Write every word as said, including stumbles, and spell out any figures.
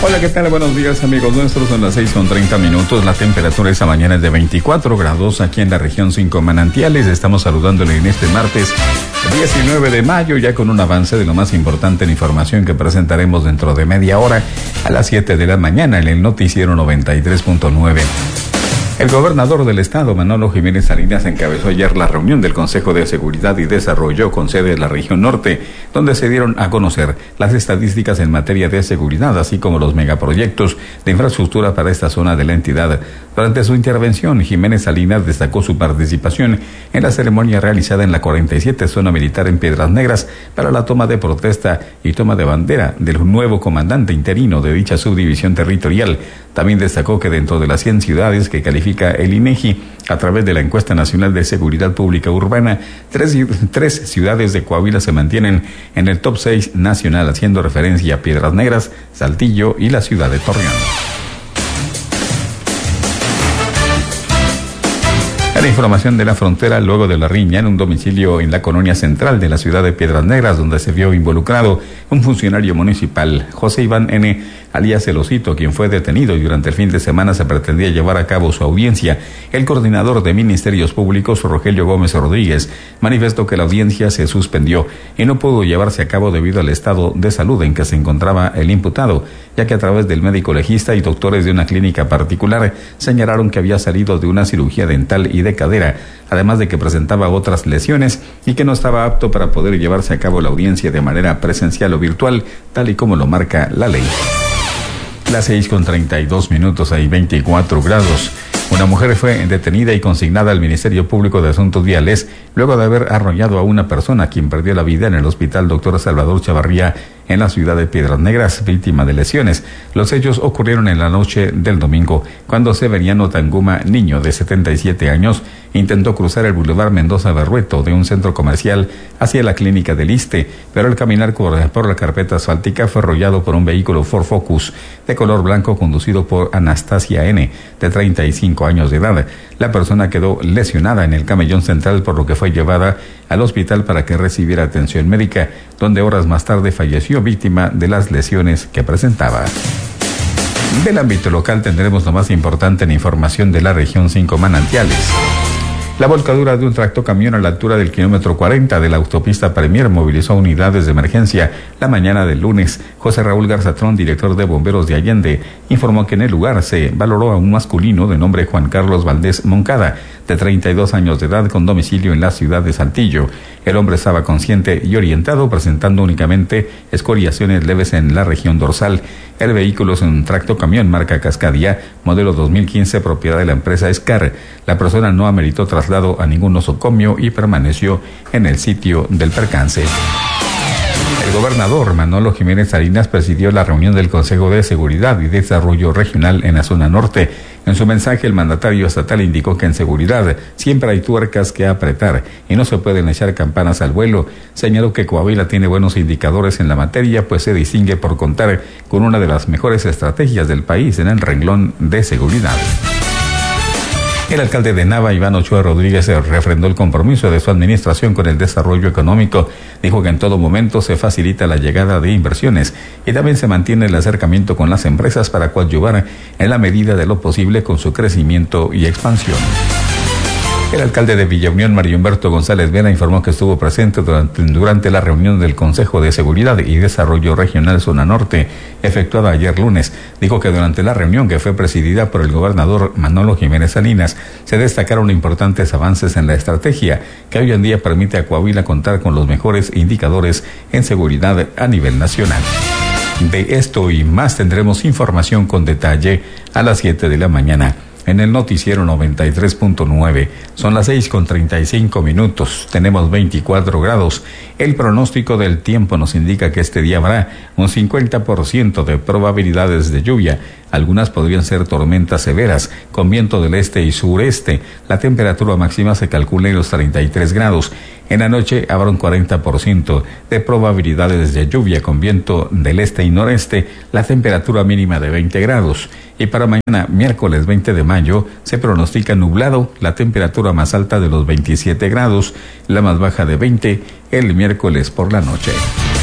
Hola, ¿qué tal? Buenos días, amigos nuestros. Son las seis con treinta minutos. La temperatura esta mañana es de veinticuatro grados aquí en la región cinco Manantiales. Estamos saludándole en este martes diecinueve de mayo, ya con un avance de lo más importante en información que presentaremos dentro de media hora a las siete de la mañana en el noticiero noventa y tres punto nueve. El gobernador del estado, Manolo Jiménez Salinas, encabezó ayer la reunión del Consejo de Seguridad y Desarrollo con sede en la región norte, donde se dieron a conocer las estadísticas en materia de seguridad, así como los megaproyectos de infraestructura para esta zona de la entidad. Durante su intervención, Jiménez Salinas destacó su participación en la ceremonia realizada en la cuarenta y siete Zona Militar en Piedras Negras para la toma de protesta y toma de bandera del nuevo comandante interino de dicha subdivisión territorial. También destacó que dentro de las cien ciudades que califica el INEGI a través de la encuesta nacional de seguridad pública urbana, tres, tres ciudades de Coahuila se mantienen en el top seis nacional, haciendo referencia a Piedras Negras, Saltillo y la ciudad de Torreón. La información de la frontera, luego de la riña en un domicilio en la colonia central de la ciudad de Piedras Negras, donde se vio involucrado un funcionario municipal, José Iván N., alias El Osito, quien fue detenido y durante el fin de semana se pretendía llevar a cabo su audiencia. El coordinador de Ministerios Públicos, Rogelio Gómez Rodríguez, manifestó que la audiencia se suspendió y no pudo llevarse a cabo debido al estado de salud en que se encontraba el imputado, ya que a través del médico legista y doctores de una clínica particular señalaron que había salido de una cirugía dental y de cadera, además de que presentaba otras lesiones y que no estaba apto para poder llevarse a cabo la audiencia de manera presencial o virtual, tal y como lo marca la ley. Las seis con treinta y dos minutos, hay veinticuatro grados. Una mujer fue detenida y consignada al Ministerio Público de Asuntos Viales luego de haber arrollado a una persona, quien perdió la vida en el Hospital Doctor Salvador Chavarría en la ciudad de Piedras Negras, víctima de lesiones. Los hechos ocurrieron en la noche del domingo, cuando Severiano Tanguma, niño de setenta y siete años, intentó cruzar el Boulevard Mendoza Berrueto de un centro comercial hacia la clínica del Iste, pero al caminar por la carpeta asfáltica fue arrollado por un vehículo Ford Focus de color blanco conducido por Anastasia N., de treinta y cinco años de edad. La persona quedó lesionada en el camellón central, por lo que fue llevada al hospital para que recibiera atención médica, donde horas más tarde falleció víctima de las lesiones que presentaba. Del ámbito local tendremos lo más importante en información de la región cinco Manantiales. La volcadura de un tractocamión a la altura del kilómetro cuarenta de la autopista Premier movilizó unidades de emergencia la mañana del lunes. José Raúl Garzatrón, director de Bomberos de Allende, informó que en el lugar se valoró a un masculino de nombre Juan Carlos Valdés Moncada, de treinta y dos años de edad, con domicilio en la ciudad de Saltillo. El hombre estaba consciente y orientado, presentando únicamente escoriaciones leves en la región dorsal. El vehículo es un tractocamión marca Cascadia, modelo dos mil quince, propiedad de la empresa Scar. La persona no ameritó traslado a ningún nosocomio y permaneció en el sitio del percance. El gobernador Manolo Jiménez Salinas presidió la reunión del Consejo de Seguridad y Desarrollo Regional en la zona norte. En su mensaje, el mandatario estatal indicó que en seguridad siempre hay tuercas que apretar y no se pueden echar campanas al vuelo. Señaló que Coahuila tiene buenos indicadores en la materia, pues se distingue por contar con una de las mejores estrategias del país en el renglón de seguridad. El alcalde de Nava, Iván Ochoa Rodríguez, refrendó el compromiso de su administración con el desarrollo económico. Dijo que en todo momento se facilita la llegada de inversiones y también se mantiene el acercamiento con las empresas para coadyuvar en la medida de lo posible con su crecimiento y expansión. El alcalde de Villa Unión, Mario Humberto González Vera, informó que estuvo presente durante, durante la reunión del Consejo de Seguridad y Desarrollo Regional Zona Norte, efectuada ayer lunes. Dijo que durante la reunión, que fue presidida por el gobernador Manolo Jiménez Salinas, se destacaron importantes avances en la estrategia que hoy en día permite a Coahuila contar con los mejores indicadores en seguridad a nivel nacional. De esto y más tendremos información con detalle a las siete de la mañana. En el noticiero noventa y tres punto nueve. Son las seis con treinta y cinco minutos. Tenemos veinticuatro grados. El pronóstico del tiempo nos indica que este día habrá un cincuenta por ciento de probabilidades de lluvia. Algunas podrían ser tormentas severas, con viento del este y sureste. La temperatura máxima se calcula en los treinta y tres grados. En la noche habrá un cuarenta por ciento de probabilidades de lluvia, con viento del este y noreste. La temperatura mínima de veinte grados. Y para mañana, miércoles veinte de mayo, se pronostica nublado, la temperatura más alta de los veintisiete grados, la más baja de veinte el miércoles por la noche.